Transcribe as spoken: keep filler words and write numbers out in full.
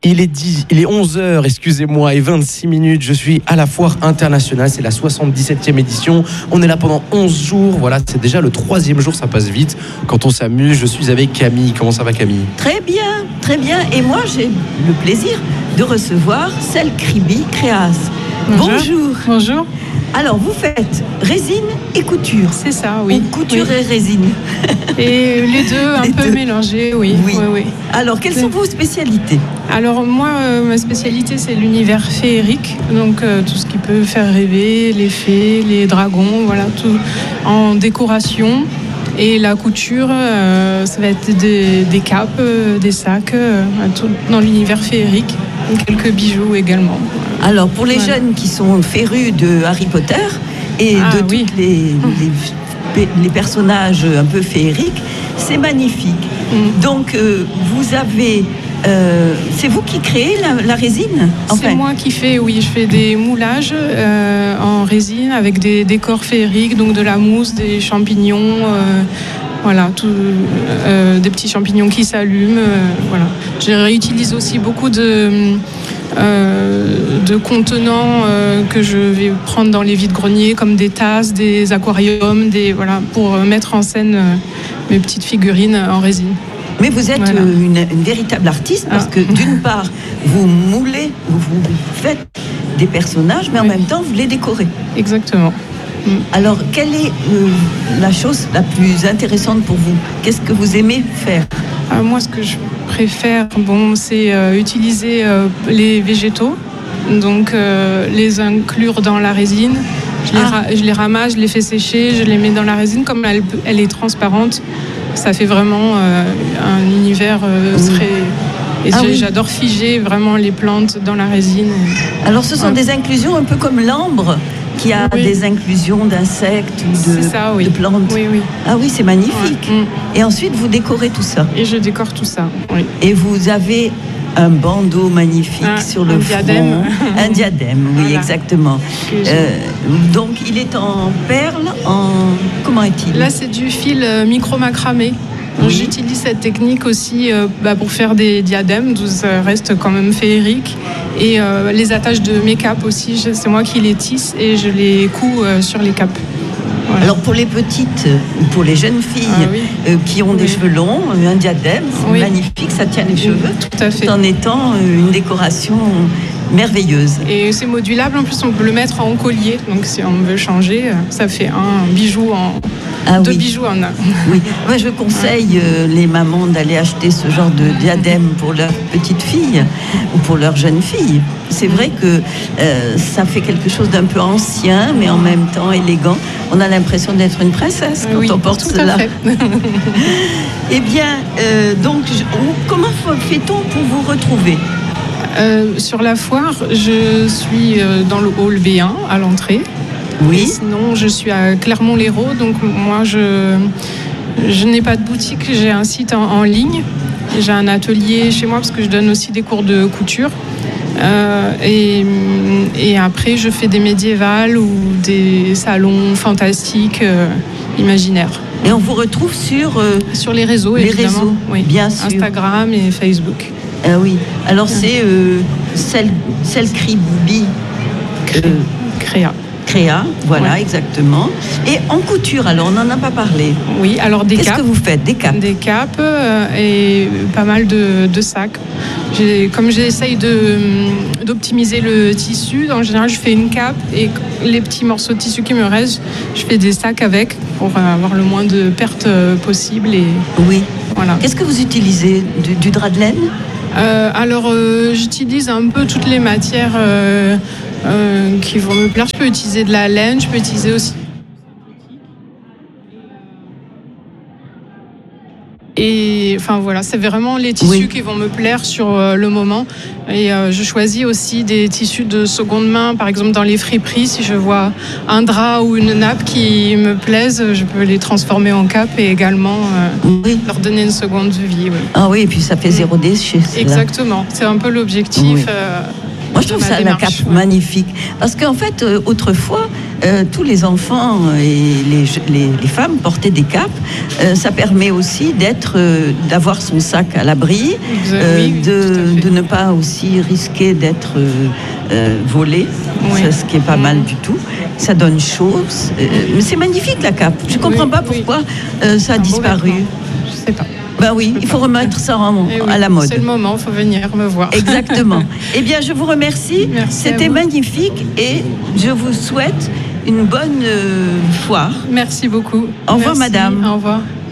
Il est, dix, il est onze heures, excusez-moi, et vingt-six minutes. Je suis à la Foire Internationale. C'est la soixante-dix-septième édition. On est là pendant onze jours. Voilà, c'est déjà le troisième jour. Ça passe vite quand on s'amuse. Je suis avec Camille. Comment ça va, Camille? Très bien, très bien. Et moi, j'ai le plaisir de recevoir Celle Kribi Créas. Bonjour. Bonjour. Bonjour. Alors, vous faites résine et couture. C'est ça, oui. Ou couture oui. et résine. Et les deux un les peu deux. mélangés, oui. Oui. oui, oui. Alors, quelles sont vos spécialités? Alors, moi, euh, ma spécialité, c'est l'univers féerique. Donc, euh, tout ce qui peut faire rêver, les fées, les dragons, voilà, tout en décoration. Et la couture, euh, ça va être des, des capes, euh, des sacs, euh, tout dans l'univers féerique. Quelques bijoux également. Alors, pour les voilà. jeunes qui sont férus de Harry Potter et ah, de tous oui. les, les, les personnages un peu féeriques, c'est magnifique. Mm. Donc, euh, vous avez... Euh, c'est vous qui créez la, la résine? Enfin, c'est moi qui fais, oui. Je fais des moulages euh, en résine avec des décors féeriques, donc de la mousse, des champignons... Euh, Voilà, tout, euh, des petits champignons qui s'allument. Euh, voilà. Je réutilise aussi beaucoup de, euh, de contenants euh, que je vais prendre dans les vides-greniers, comme des tasses, des aquariums, des, voilà, pour mettre en scène euh, mes petites figurines en résine. Mais vous êtes voilà. une, une véritable artiste parce ah. que d'une part, vous moulez, vous, vous faites des personnages, mais oui. en même temps, vous les décorez. Exactement. Alors, quelle est euh, la chose la plus intéressante pour vous? Qu'est-ce que vous aimez faire? euh, Moi, ce que je préfère, bon, c'est euh, utiliser euh, les végétaux, donc euh, les inclure dans la résine. Je les, ah. ra- je les ramasse, je les fais sécher, je les mets dans la résine. Comme elle, elle est transparente, ça fait vraiment euh, un univers euh, très... Et ah oui. j'adore figer vraiment les plantes dans la résine. Alors, ce sont ouais. des inclusions un peu comme l'ambre, qui a oui. des inclusions d'insectes ou de, ça, oui. de plantes. Oui, oui. Ah oui, c'est magnifique. Ouais. Et ensuite, vous décorez tout ça. Et je décore tout ça, oui. Et vous avez un bandeau magnifique ah, sur le un front. Diadème. Un diadème, oui, voilà. exactement. Euh, donc, il est en perles, en... Comment est-il? Là, c'est du fil micro-macramé. Oui. J'utilise cette technique aussi euh, bah, pour faire des diadèmes, d'où ça reste quand même féerique. Et euh, les attaches de mes capes aussi, je, c'est moi qui les tisse et je les couds euh, sur les capes. Voilà. Alors pour les petites ou pour les jeunes filles ah, oui. euh, qui ont oui. des cheveux longs, un diadème, c'est oui. magnifique, ça tient les cheveux, tout à fait. Tout en étant euh, une décoration merveilleuse. Et c'est modulable, en plus on peut le mettre en collier, donc si on veut changer, ça fait un bijou en... Ah, deux oui. bijoux en un. Oui, moi je conseille euh, les mamans d'aller acheter ce genre de diadème pour leurs petites filles ou pour leurs jeunes filles. C'est vrai que euh, ça fait quelque chose d'un peu ancien, mais en même temps élégant. On a l'impression d'être une princesse quand oui, on porte tout cela. À fait. Eh bien, euh, donc, je, comment fait-on pour vous retrouver? Euh, sur la foire, je suis euh, dans le hall B un à l'entrée. Oui. Et sinon, je suis à Clermont-Lérault, donc moi, je, je n'ai pas de boutique, j'ai un site en, en ligne. J'ai un atelier chez moi parce que je donne aussi des cours de couture. Euh, et, et après, je fais des médiévales ou des salons fantastiques, euh, imaginaires. Et on vous retrouve sur... Euh, sur les réseaux, les évidemment. réseaux, oui. bien sûr. Instagram et Facebook. Ah oui. Alors, c'est euh, Celle, Celle Kribi euh, Créa. Créa, voilà, ouais. exactement. Et en couture, alors, on n'en a pas parlé. Oui, alors des Qu'est-ce capes. Qu'est-ce que vous faites? Des capes. Des capes euh, et pas mal de, de sacs. J'ai, comme j'essaye de, d'optimiser le tissu, en général, je fais une cape et les petits morceaux de tissu qui me restent, je fais des sacs avec pour avoir le moins de pertes possible. Et, oui. Voilà. Qu'est-ce que vous utilisez? Du, du drap de laine? euh, Alors, euh, j'utilise un peu toutes les matières euh, euh, qui vont me plaire. Je peux utiliser de la laine, je peux utiliser aussi... Et enfin voilà, c'est vraiment les tissus oui. qui vont me plaire sur euh, le moment. Et euh, je choisis aussi des tissus de seconde main, par exemple dans les friperies. Si je vois un drap ou une nappe qui me plaisent, je peux les transformer en cape et également euh, oui. leur donner une seconde vie. Oui. Ah oui, et puis ça fait zéro déchet. Exactement, c'est un peu l'objectif. Oui. Euh, Moi, je trouve ça démarche. La cape magnifique. Parce qu'en fait, euh, autrefois, euh, tous les enfants et les, les, les femmes portaient des capes. Euh, ça permet aussi d'être, euh, d'avoir son sac à l'abri, euh, oui, oui, de, de ne pas aussi risquer d'être euh, euh, volé, oui. ça, ce qui est pas mmh. mal du tout. Ça donne chaud. Euh, mais c'est magnifique la cape. Je comprends oui, pas pourquoi oui. euh, ça a Un disparu. Je sais pas. Ben oui, il faut remettre ça en, Eh oui, à la mode. C'est le moment, il faut venir me voir. Exactement. Eh bien, je vous remercie. Merci C'était à vous. magnifique et je vous souhaite une bonne euh, foire. Merci beaucoup. Au revoir, Merci. madame. Au revoir.